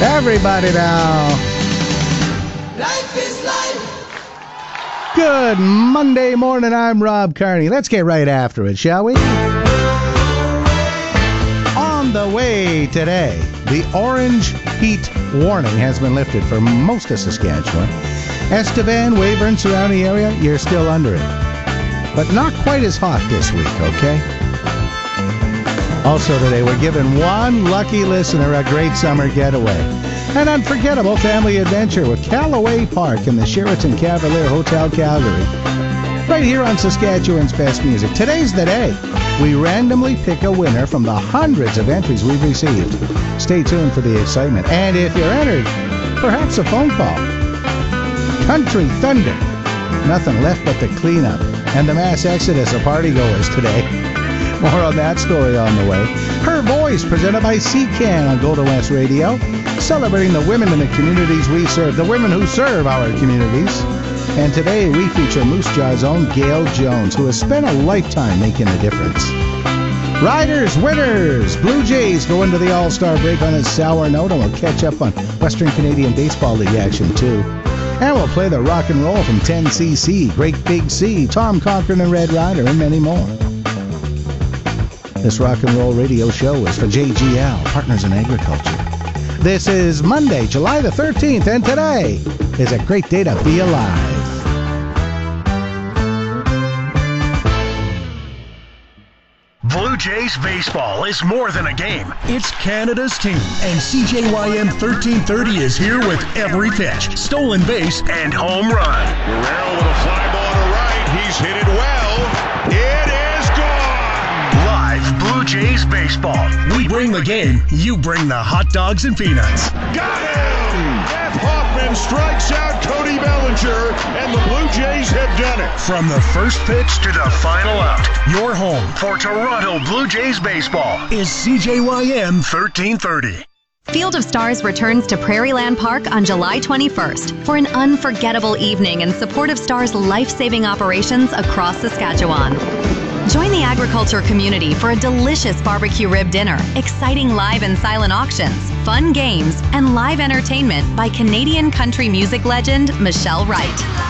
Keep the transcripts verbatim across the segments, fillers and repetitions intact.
Everybody now. Life is life. Good Monday morning. I'm Rob Carney. Let's get right after it, shall we? On the way today, the orange heat warning has been lifted for most of Saskatchewan. Estevan, Weyburn, surrounding area, you're still under it. But not quite as hot this week, okay? Also today, we're giving one lucky listener a great summer getaway. An unforgettable family adventure with Callaway Park in the Sheraton Cavalier Hotel, Calgary. Right here on Saskatchewan's Best Music. Today's the day. We randomly pick a winner from the hundreds of entries we've received. Stay tuned for the excitement. And if you're entered, perhaps a phone call. Country Thunder. Nothing left but the cleanup and the mass exodus of partygoers today. More on that story on the way. Her Voice, presented by C CAN on Golden West Radio, celebrating the women in the communities we serve, the women who serve our communities. And today we feature Moose Jaw's own Gail Jones, who has spent a lifetime making a difference. Riders, winners! Blue Jays go into the All-Star break on a sour note, and we'll catch up on Western Canadian Baseball League action too. And we'll play the rock and roll from ten C C, Great Big Sea, Tom Cochrane and Red Rider, and many more. This rock and roll radio show is for J G L, Partners in Agriculture. This is Monday, July the thirteenth, and today is a great day to be alive. Blue Jays baseball is more than a game. It's Canada's team. And C J Y M thirteen thirty is here with every pitch, stolen base, and home run. Guerrero with a fly ball to right. He's hit it well. It is gone. Live Blue Jays baseball. We bring the game. You bring the hot dogs and peanuts. Got him! Jeff Hoffman strikes out Cody Bellinger, and the Blue Jays have done it. From the first pitch to the final out, your home for Toronto Blue Jays baseball is C J Y M thirteen thirty. Field of Stars returns to Prairieland Park on July twenty-first for an unforgettable evening in support of Stars' life-saving operations across Saskatchewan. Join the agriculture community for a delicious barbecue rib dinner, exciting live and silent auctions, fun games, and live entertainment by Canadian country music legend Michelle Wright.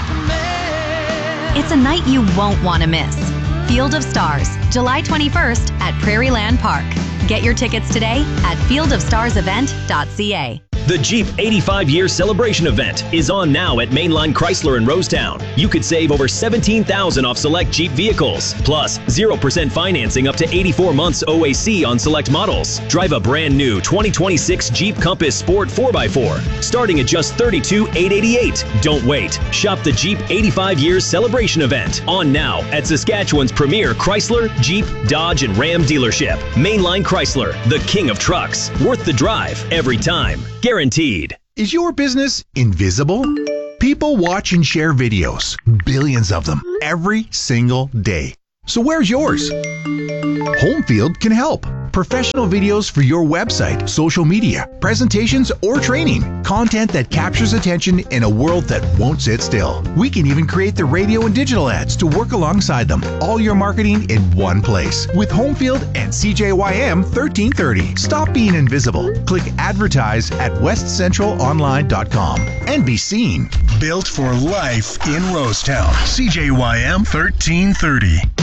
It's a night you won't want to miss. Field of Stars, July twenty-first at Prairieland Park. Get your tickets today at field of stars event dot c a. The Jeep eighty-five year celebration event is on now at Mainline Chrysler in Rosetown. You could save over seventeen thousand dollars off select Jeep vehicles, plus zero percent financing up to eighty-four months O A C on select models. Drive a brand new twenty twenty-six Jeep Compass Sport four by four, starting at just thirty-two thousand eight hundred eighty-eight dollars. Don't wait. Shop the Jeep eighty-five year celebration event on now at Saskatchewan's premier Chrysler, Jeep, Dodge, and Ram dealership. Mainline Chrysler, the king of trucks. Worth the drive every time. Guaranteed. Is your business invisible? People watch and share videos, billions of them, every single day. So where's yours? Homefield can help. Professional videos for your website, social media, presentations, or training. Content that captures attention in a world that won't sit still. We can even create the radio and digital ads to work alongside them. All your marketing in one place. With Homefield and C J Y M thirteen thirty. Stop being invisible. Click advertise at west central online dot com and be seen. Built for life in Rosetown. C J Y M thirteen thirty.